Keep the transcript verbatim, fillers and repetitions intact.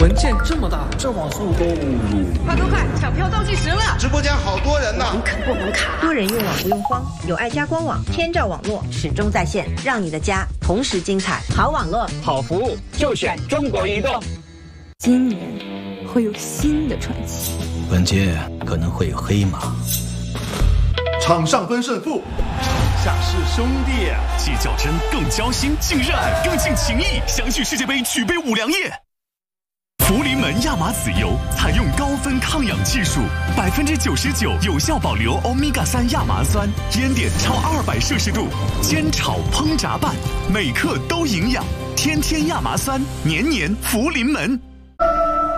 门见这么大， 这网速够入。 快快快，抢票倒计时了！ 直播间好多人呢， 网肯不红卡， 多人用网不用慌，有爱家官网，天照网络始终在线，让你的家同时精彩。好网络， 好服务，就选中国移动。 今年会有新的传奇， 本届可能会有黑马。 场上分胜负， 场下是兄弟，既较真更交心，竟热爱更尽情谊。相聚世界杯，举杯五粮液。福临门亚麻籽油采用高分抗氧技术，百分之九十九有效保留欧米伽三亚麻酸，烟点超二百摄氏度，煎炒烹炸拌，每克都营养。天天亚麻酸，年年福临门。